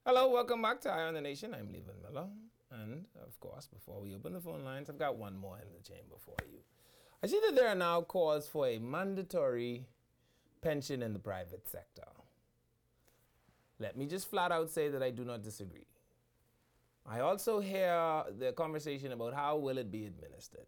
Hello, welcome back to Eye on the Nation. I'm Levan Miller. And, of course, before we open the phone lines, I've got one more in the chamber for you. I see that there are now calls for a mandatory pension in the private sector. Let me just flat out say that I do not disagree. I also hear the conversation about how will it be administered.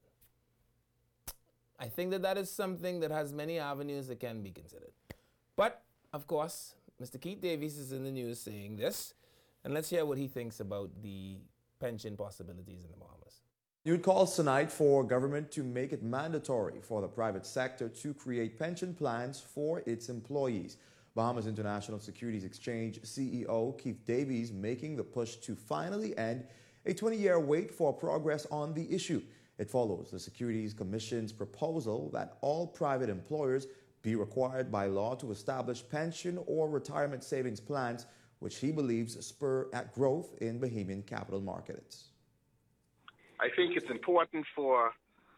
I think that that is something that has many avenues that can be considered. But, of course, Mr. Keith Davies is in the news saying this, and let's hear what he thinks about the pension possibilities in the Bahamas. You would call tonight for government to make it mandatory for the private sector to create pension plans for its employees. Bahamas International Securities Exchange CEO Keith Davies making the push to finally end a 20-year wait for progress on the issue. It follows the Securities Commission's proposal that all private employers be required by law to establish pension or retirement savings plans, which he believes spur at growth in Bahamian capital markets. I think it's important for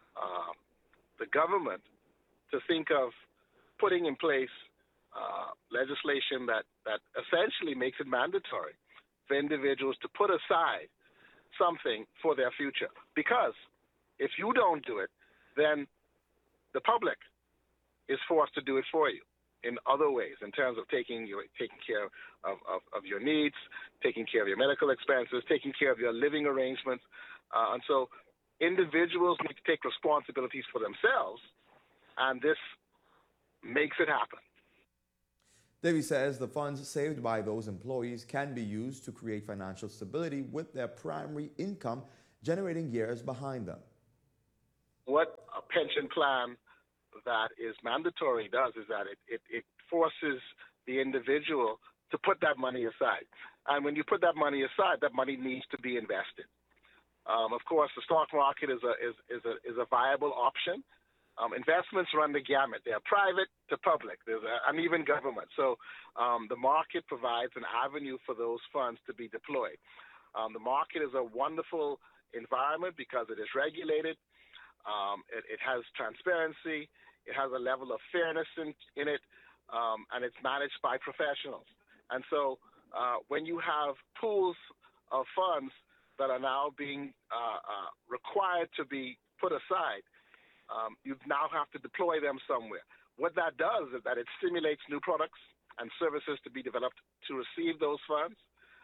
the government to think of putting in place legislation that essentially makes it mandatory for individuals to put aside something for their future. Because if you don't do it, then the public is forced to do it for you in other ways, in terms of taking care of your needs, taking care of your medical expenses, taking care of your living arrangements. And so individuals need to take responsibilities for themselves, and this makes it happen. Davies says the funds saved by those employees can be used to create financial stability with their primary income generating years behind them. What a pension plan that is mandatory does is that it forces the individual to put that money aside. And when you put that money aside, that money needs to be invested. Of course, the stock market is a viable option. Investments run the gamut. They are private to public. There's and even government. So the market provides an avenue for those funds to be deployed. The market is a wonderful environment because it is regulated. It has transparency. It has a level of fairness in it, and it's managed by professionals. And so when you have pools of funds that are now being required to be put aside, you now have to deploy them somewhere. What that does is that it stimulates new products and services to be developed to receive those funds.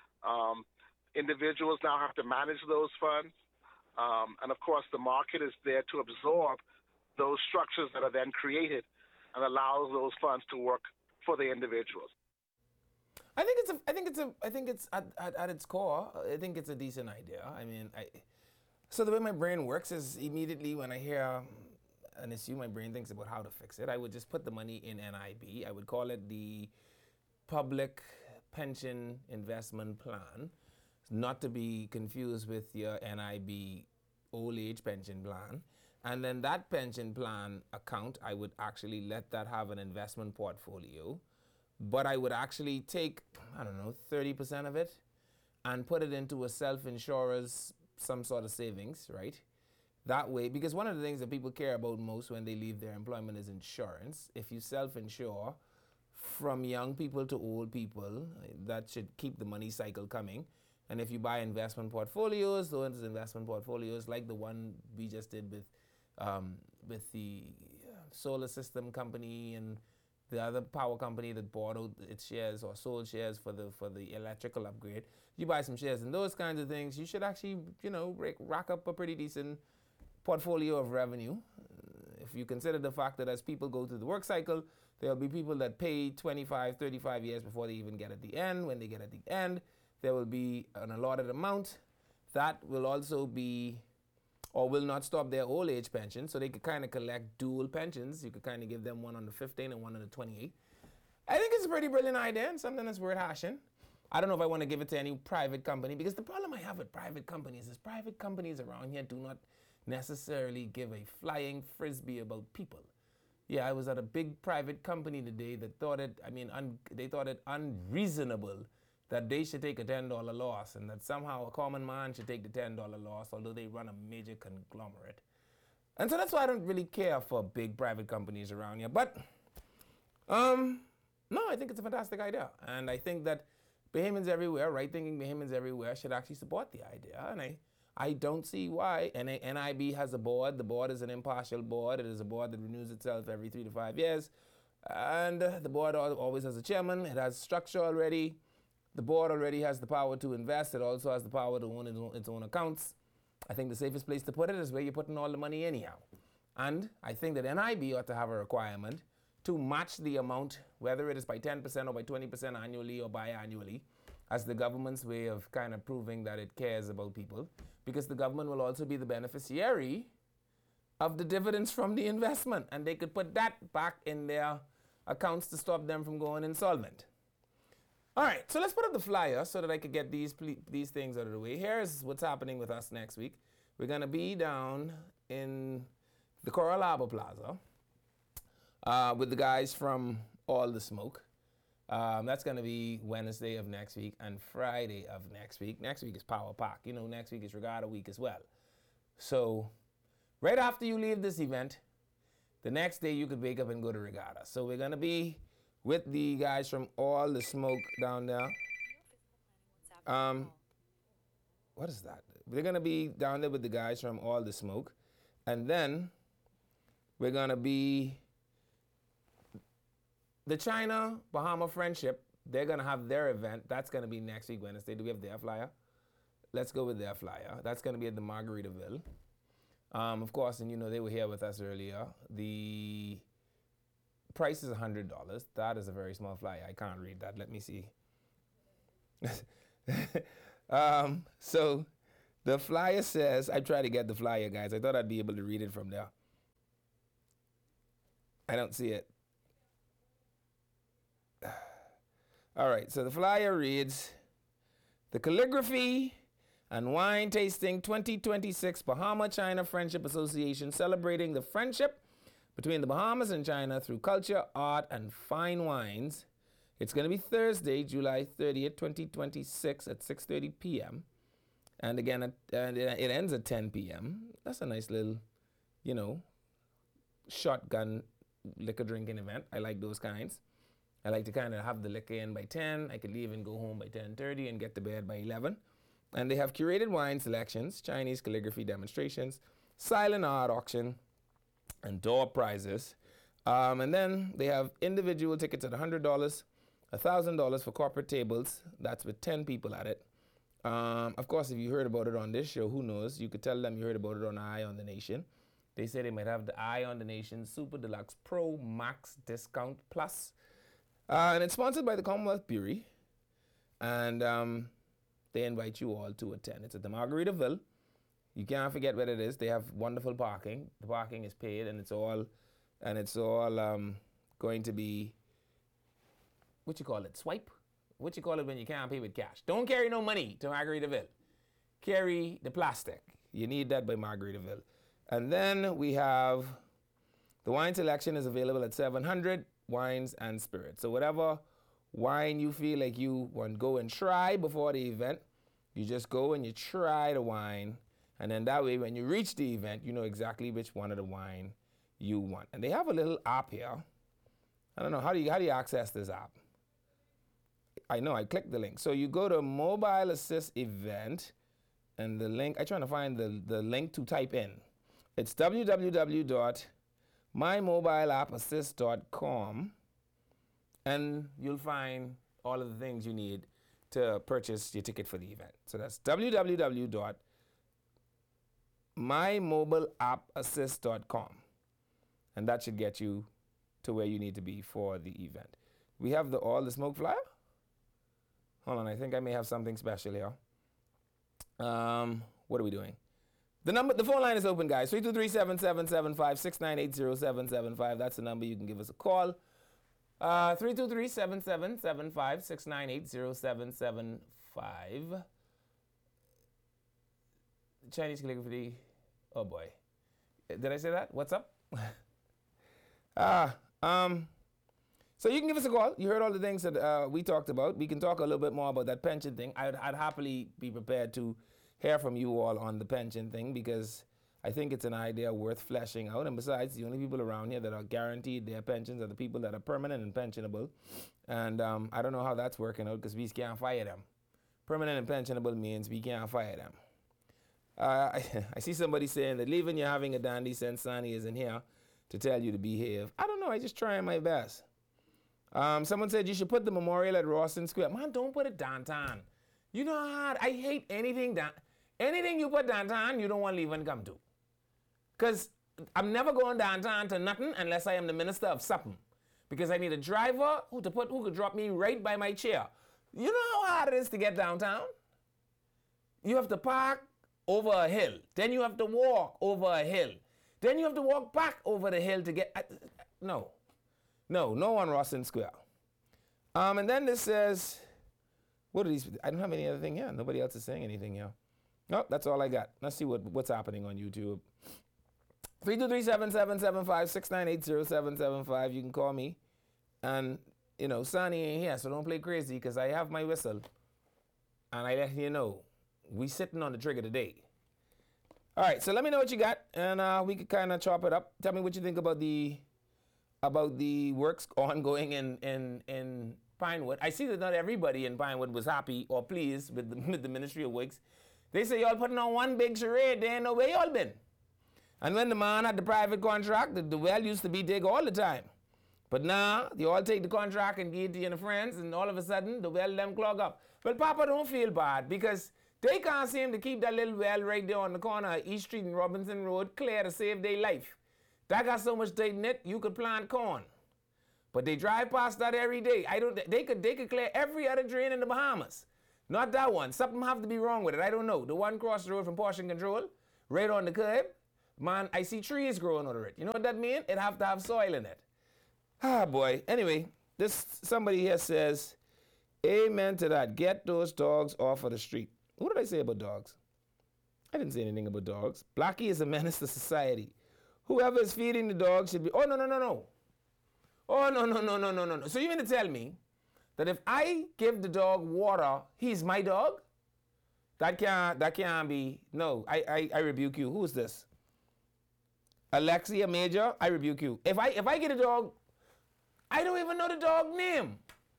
Individuals now have to manage those funds. And of course, the market is there to absorb those structures that are then created and allows those funds to work for the individuals. I think it's at its core, I think it's a decent idea. I mean, so the way my brain works is immediately when I hear an issue, my brain thinks about how to fix it. I would just put the money in NIB. I would call it the Public Pension Investment Plan, not to be confused with your NIB old age pension plan. And then that pension plan account, I would actually let that have an investment portfolio. But I would actually take, 30% of it and put it into a self-insurer's, some sort of savings, right? That way, because one of the things that people care about most when they leave their employment is insurance. If you self-insure from young people to old people, that should keep the money cycle coming. And if you buy investment portfolios, those investment portfolios like the one we just did with the solar system company and the other power company that bought out its shares or sold shares for the electrical upgrade, you buy some shares in those kinds of things, you should actually, rack up a pretty decent portfolio of revenue. If you consider the fact that as people go through the work cycle, there'll be people that pay 25, 35 years before they even get at the end. When they get at the end, there will be an allotted amount that will also be or will not stop their old age pension, so they could kind of collect dual pensions. You could kind of give them one on the 15 and one on the 28. I think it's a pretty brilliant idea and something that's worth hashing. I don't know if I want to give it to any private company, because the problem I have with private companies is private companies around here do not necessarily give a flying frisbee about people. Yeah, I was at a big private company today that thought they thought it unreasonable that they should take a $10 loss and that somehow a common man should take the $10 loss, although they run a major conglomerate. And so that's why I don't really care for big private companies around here. But, no, I think it's a fantastic idea. And I think that Bahamians everywhere, right-thinking Bahamians everywhere should actually support the idea. And I don't see why. NIB has a board. The board is an impartial board. It is a board that renews itself every 3 to 5 years. And the board always has a chairman. It has structure already. The board already has the power to invest. It also has the power to own its own accounts. I think the safest place to put it is where you're putting all the money anyhow. And I think that NIB ought to have a requirement to match the amount, whether it is by 10% or by 20% annually or biannually, as the government's way of kind of proving that it cares about people, because the government will also be the beneficiary of the dividends from the investment, and they could put that back in their accounts to stop them from going insolvent. All right, so let's put up the flyer so that I could get these things out of the way. Here's what's happening with us next week. We're going to be down in the Coral Harbor Plaza with the guys from All the Smoke. That's going to be Wednesday of next week and Friday of next week. Next week is Power Pack. You know, next week is Regatta Week as well. So right after you leave this event, the next day you could wake up and go to Regatta. So we're going to be with the guys from All the Smoke down there. What is that? We're going to be down there with the guys from All the Smoke. And then we're going to be the China-Bahama Friendship. They're going to have their event. That's going to be next week, Wednesday. Do we have their flyer? Let's go with their flyer. That's going to be at the Margaritaville. Of course, and you know, they were here with us earlier. The price is $100. That is a very small flyer. I can't read that. Let me see. So the flyer says, I try to get the flyer, guys. I thought I'd be able to read it from there. I don't see it. All right, so the flyer reads, the Calligraphy and Wine Tasting 2026 Bahama-China Friendship Association, celebrating the friendship between the Bahamas and China through culture, art, and fine wines. It's going to be Thursday, July 30th, 2026 at 6:30 p.m. And again, it ends at 10 p.m. That's a nice little, you know, shotgun liquor drinking event. I like those kinds. I like to kind of have the liquor in by 10. I could leave and go home by 10:30 and get to bed by 11. And they have curated wine selections, Chinese calligraphy demonstrations, silent art auction, and door prizes. And then they have individual tickets at $100, $1,000 for corporate tables. That's with 10 people at it. Of course, if you heard about it on this show, who knows? You could tell them you heard about it on Eye on the Nation. They say they might have the Eye on the Nation Super Deluxe Pro Max Discount Plus. And it's sponsored by the Commonwealth Brewery. And they invite you all to attend. It's at the Margaritaville. You can't forget where it is. They have wonderful parking. The parking is paid, and it's all going to be, what you call it, swipe? What you call it when you can't pay with cash? Don't carry no money to Margaritaville. Carry the plastic. You need that by Margaritaville. And then we have, the wine selection is available at 700 wines and spirits. So whatever wine you feel like you want to go and try before the event, you just go and you try the wine. And then that way, when you reach the event, you know exactly which one of the wine you want. And they have a little app here. I don't know, how do you access this app? I know, I clicked the link. So you go to Mobile Assist Event, and the link, I'm trying to find the link to type in. It's www.mymobileappassist.com, and you'll find all of the things you need to purchase your ticket for the event. So that's www.mymobileappassist.com, and that should get you to where you need to be for the event. We have All the Smoke flyer. Hold on, I think I may have something special here. What are we doing? The phone line is open, guys. 323-7775-6980-775. That's the number. You can give us a call. 323-7775-6980-775. Chinese calligraphy. Oh boy. Did I say that? What's up? So you can give us a call. You heard all the things that we talked about. We can talk a little bit more about that pension thing. I'd happily be prepared to hear from you all on the pension thing, because I think it's an idea worth fleshing out. And besides, the only people around here that are guaranteed their pensions are the people that are permanent and pensionable. And I don't know how that's working out because we can't fire them. Permanent and pensionable means we can't fire them. I see somebody saying that leaving you having a dandy since Sonny isn't here to tell you to behave. I don't know. I just trying my best. Someone said you should put the memorial at Rawson Square. Man, don't put it downtown. You know how hard I hate anything down. Anything you put downtown, you don't want to leave and come to. Because I'm never going downtown to nothing unless I am the minister of something. Because I need a driver who could drop me right by my chair. You know how hard it is to get downtown? You have to park over a hill. Then you have to walk over a hill. Then you have to walk back over the hill to get... No on Rawson Square. And then this says... What are these? I don't have any other thing here. Nobody else is saying anything here. No, that's all I got. Let's see what's happening on YouTube. 323-7775-6980-775. You can call me. And, Sonny ain't here, so don't play crazy because I have my whistle. And I let you know, we sitting on the trigger today. All right, so let me know what you got, and we could kind of chop it up. Tell me what you think about the works ongoing in Pinewood. I see that not everybody in Pinewood was happy or pleased with the Ministry of Works. They say y'all putting on one big charade. They ain't know where y'all been. And when the man had the private contract, the well used to be dig all the time. But now, they all take the contract and give it to your friends, and all of a sudden, the well them clog up. Well, Papa, don't feel bad, because they can't seem to keep that little well right there on the corner of East Street and Robinson Road clear to save their life. That got so much dirt in it, you could plant corn. But they drive past that every day. They could clear every other drain in the Bahamas. Not that one. Something have to be wrong with it. I don't know. The one across the road from Portion Control, right on the curb, man, I see trees growing under it. You know what that means? It have to have soil in it. Ah, boy. Anyway, somebody here says, amen to that. Get those dogs off of the street. What did I say about dogs? I didn't say anything about dogs. Blackie is a menace to society. Whoever is feeding the dog should be... Oh, no. Oh, no. So you mean to tell me that if I give the dog water, he's my dog? That can't be... No, I rebuke you. Who is this? Alexia Major, I rebuke you. If I get a dog, I don't even know the dog name.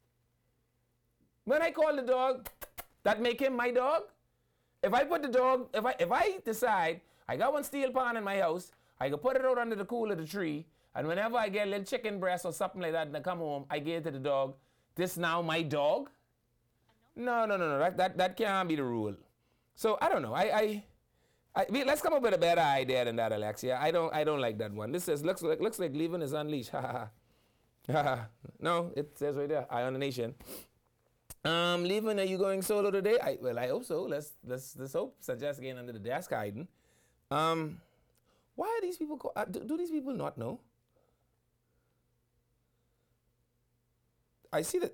When I call the dog, that make him my dog? If I put the dog, if I decide I got one steel pan in my house, I can put it out under the cool of the tree, and whenever I get a little chicken breast or something like that and I come home, I give it to the dog. This now my dog? No. That can't be the rule. So I don't know. Let's come up with a better idea than that, Alexia. I don't like that one. This says looks like leaving is unleashed. No, it says right there. Eye on the Nation. Leaving, are you going solo today? I hope so. Let's hope. Suggest getting under the desk hiding. Why are these people do these people not know? I see that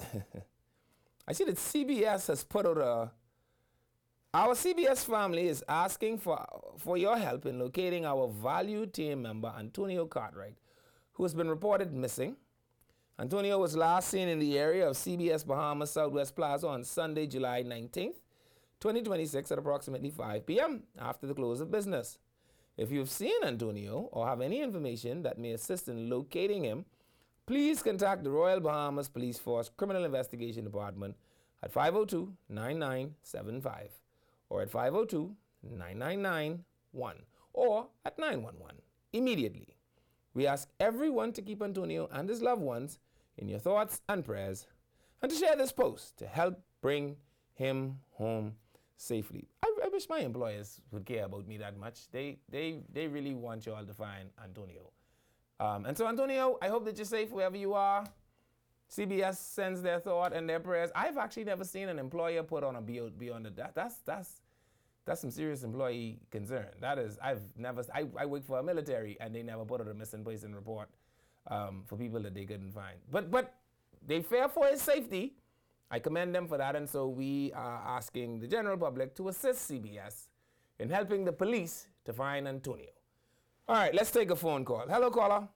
CBS has put out our CBS family is asking for your help in locating our valued team member, Antonio Cartwright, who has been reported missing. Antonio was last seen in the area of CBS Bahamas Southwest Plaza on Sunday, July 19th, 2026 at approximately 5 p.m. after the close of business. If you've seen Antonio or have any information that may assist in locating him, please contact the Royal Bahamas Police Force Criminal Investigation Department at 502-9975 or at 502-9991 or at 911 immediately. We ask everyone to keep Antonio and his loved ones in your thoughts and prayers and to share this post to help bring him home safely. I wish my employers would care about me that much. They really want you all to find Antonio. And so, Antonio, I hope that you're safe wherever you are. CBS sends their thought and their prayers. I've actually never seen an employer put on a beyond that. That's some serious employee concern. I work for a military and they never put out a missing person report for people that they couldn't find. But they fear for his safety. I commend them for that, and so we are asking the general public to assist CBS in helping the police to find Antonio. All right, let's take a phone call. Hello, caller.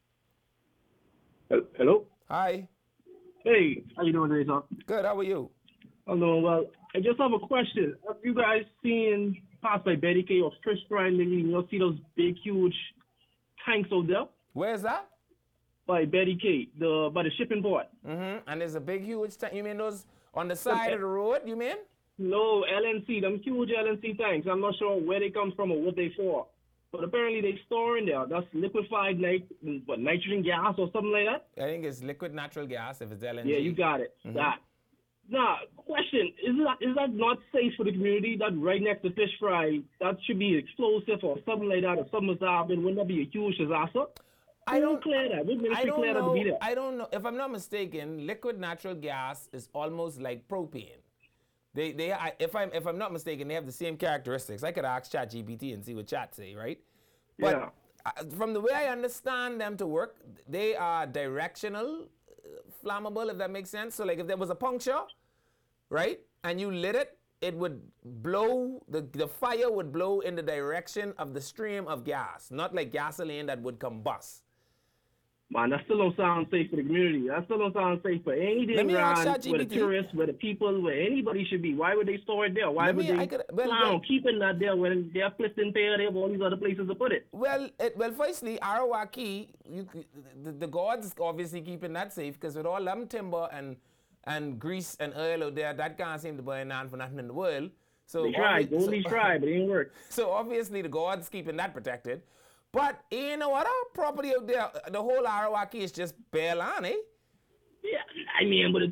Hello. Hi. Hey, how you doing today, sir? Good, how are you? I'm doing well. I just have a question. Have you guys seen pass by Betty K or Fish Fry, you'll see those big, huge tanks out there Where's that? by Betty K, by the shipping port. And there's a big, huge tank. You mean those on the side of the road, you mean? No, LNC, them huge LNC tanks. I'm not sure where they come from or what they for. But apparently they store in there. That's liquefied nitrogen gas or something like that. I think it's liquid natural gas if it's LNG. Yeah, you got it. That. Now, question, is that not safe for the community that right next to Fish Fry, that should be explosive or something like that, or something has happened? Wouldn't that be a huge disaster? I don't clear that. Would ministry clear that to be there? I don't know. If I'm not mistaken, liquid natural gas is almost like propane. If I'm not mistaken, they have the same characteristics. I could ask ChatGPT and see what Chat say, right? But from the way I understand them to work, they are directional flammable, if that makes sense. So like if there was a puncture, right, and you lit it, it would blow, the fire would blow in the direction of the stream of gas, not like gasoline that would combust. Man, that still don't sound safe for the community. That still don't sound safe for anything around where the tourists, where the people, where anybody should be. Why would they store it there? Why would they plan on keeping that there when they're Clifton Pier, they have all these other places to put it? Well, firstly, Arawaki, the gods obviously keeping that safe because with all them timber and grease and oil out there, that can't seem to burn on for nothing in the world. So they tried, but it didn't work. So obviously the gods keeping that protected. But you know what? Our property out there, the whole Arawaki is just bare land, eh? Yeah, I mean, but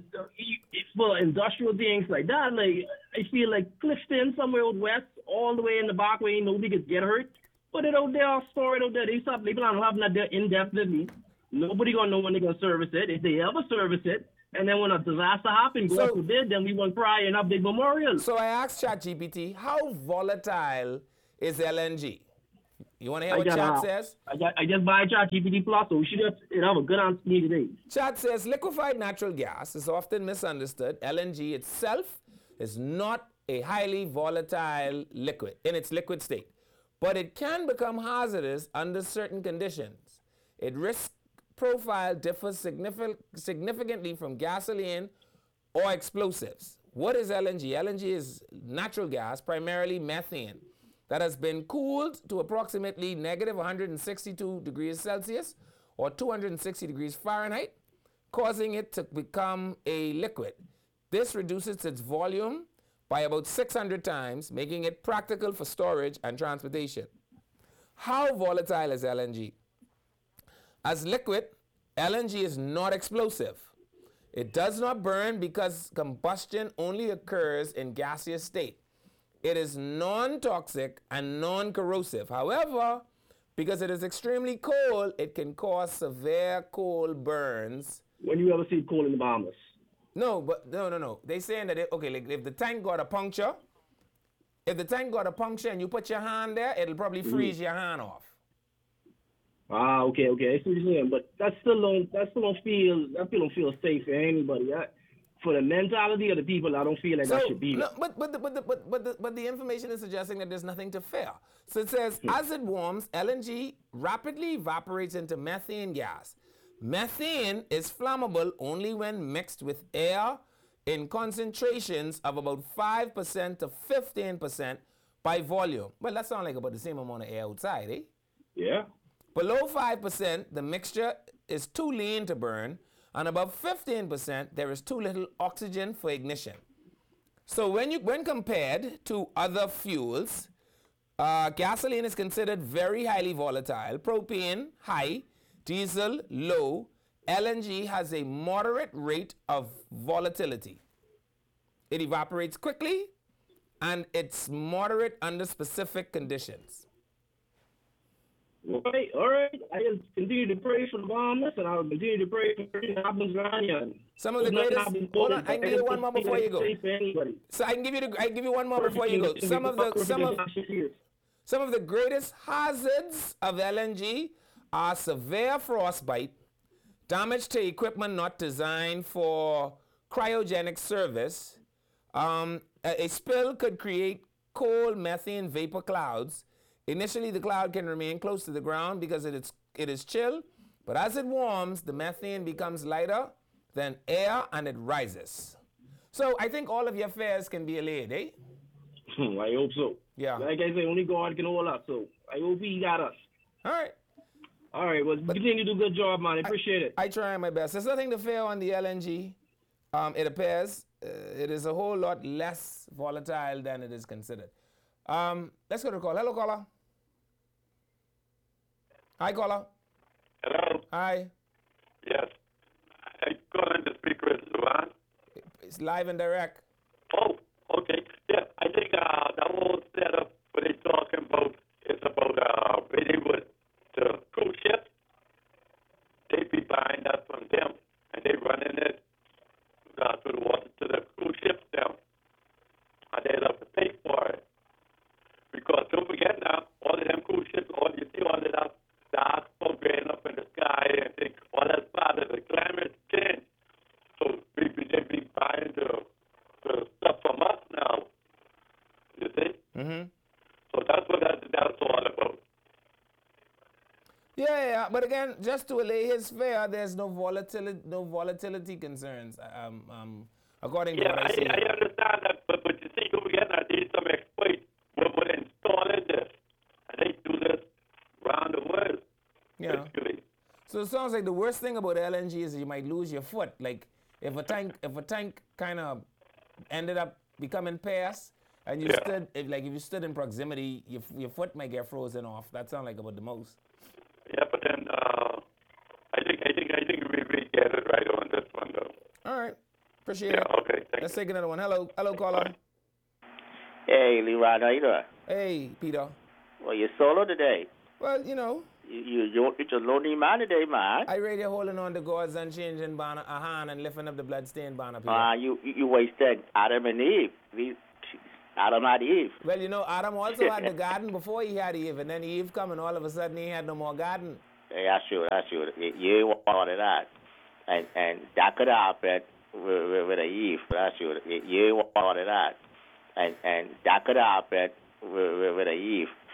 for industrial things like that, like I feel like Clifton, somewhere out west, all the way in the back where nobody could get hurt. Put it out there, store it out there. They plan on having that there indefinitely. Nobody gonna know when they're gonna service it, if they ever service it. And then when a disaster happens, God forbid, then we want cry and have big memorials. So I asked ChatGPT, how volatile is LNG? You want to hear what Chat says? I just buy ChatGPT Plus, so we should have a good answer to me today. Chat says liquefied natural gas is often misunderstood. LNG itself is not a highly volatile liquid in its liquid state, but it can become hazardous under certain conditions. Its risk profile differs significantly from gasoline or explosives. What is LNG? LNG is natural gas, primarily methane, that has been cooled to approximately negative 162 degrees Celsius or 260 degrees Fahrenheit, causing it to become a liquid. This reduces its volume by about 600 times, making it practical for storage and transportation. How volatile is LNG? As liquid, LNG is not explosive. It does not burn because combustion only occurs in gaseous state. It is non-toxic and non-corrosive. However, because it is extremely cold, it can cause severe cold burns. When you ever see coal in the Bahamas? No. They're saying that, like if the tank got a puncture, and you put your hand there, it'll probably freeze your hand off. Ah, okay. I see what you're saying, but that still don't feel safe for anybody. For the mentality of the people, I don't feel like that should be. No, but the information is suggesting that there's nothing to fear. So it says, as it warms, LNG rapidly evaporates into methane gas. Methane is flammable only when mixed with air in concentrations of about 5% to 15% by volume. Well, that sounds like about the same amount of air outside, eh? Yeah. Below 5%, the mixture is too lean to burn, and above 15%, there is too little oxygen for ignition. So when compared to other fuels, gasoline is considered very highly volatile, propane high, diesel low, LNG has a moderate rate of volatility. It evaporates quickly, and it's moderate under specific conditions. All right. I will continue to pray for the Bahamas, and I will continue to pray for everything that happens around here. Some of the greatest. Hold on, I can give you one more before you go. So I can give you one more before you go. Some of the greatest hazards of LNG are severe frostbite, damage to equipment not designed for cryogenic service. A spill could create cold methane vapor clouds. Initially, the cloud can remain close to the ground because it is chill, but as it warms, the methane becomes lighter than air and it rises. So I think all of your fears can be allayed, eh? I hope so. Yeah. Like I say, only God can hold us. So I hope He got us. All right. All right. Well, continue to do a good job, man. I appreciate it. I try my best. There's nothing to fear on the LNG. It appears it is a whole lot less volatile than it is considered. Let's go to the call. Hello, caller. Hi, caller. Hello. Hi. Yes. I'm calling to speak with Luan. It's live and direct. Oh, okay. Yeah, I think the whole setup what they're talking about is about where they would the cruise ships. They be buying that from them, and they running it through the water to the cruise ships down, and they have to pay for it. Because don't forget now, all of them cruise ships, all you see all of that, the smoke going up in the sky, and think all that's part of the climate change. So they be buying the stuff from us now. You see? Mm-hmm. So that's what that's all about. Yeah. But again, just to allay his fear, there's no volatility concerns. According to what I see. I understand that, but you see, over here, there's some exploits would install this, and they do this around the world. Yeah. Basically. So it sounds like the worst thing about LNG is you might lose your foot. Like if a tank kind of ended up becoming past, and you stood, if you stood in proximity, your foot might get frozen off. That sounds like about the most. Yeah, but then I think we get it right on this one though. All right, appreciate it. Okay. Let's take another one. Hello, caller. Hey, Leroy, how you doing? Hey, Peter. Well, you're solo today. Well, you know. You're a lonely man today, man. I read you holding on to God's unchanging banner, a hand, and lifting up the bloodstained banner, Peter. You wasted Adam and Eve. Adam had Eve. Well, you know, Adam also had the garden before he had Eve, and then Eve come, and all of a sudden he had no more garden. Yeah, that's true. You ain't want that. And that could happen with a Eve. That's true. You ain't want that. And that could happen with a Eve.